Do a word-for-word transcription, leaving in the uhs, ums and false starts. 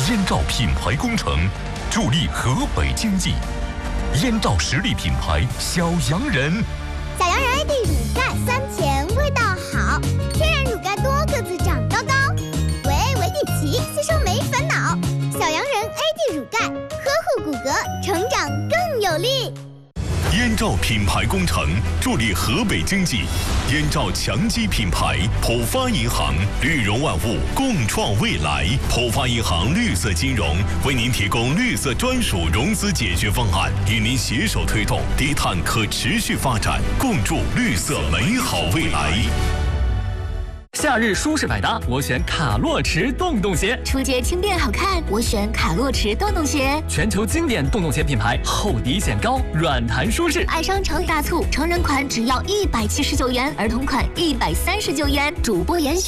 燕赵品牌工程，助力河北经济。燕赵实力品牌小洋人， 小洋人 A D 乳钙酸甜，味道好，天然乳钙多个子长高高，维 A 维 D 齐，吸收没烦恼。小洋人 A D 乳钙，呵护骨骼，成长更有力。 燕赵品牌工程助力河北经济，燕赵强基品牌，浦发银行，绿融万物，共创未来。浦发银行绿色金融为您提供绿色专属融资解决方案，与您携手推动低碳可持续发展，共筑绿色美好未来。 夏日舒适百搭，我选卡洛驰洞洞鞋。 出街轻便好看，我选卡洛驰洞洞鞋。 全球经典洞洞鞋品牌，厚底显高，软弹舒适。 爱商城大促，成人款只要一百七十九元，儿童款一百三十九元。主播严。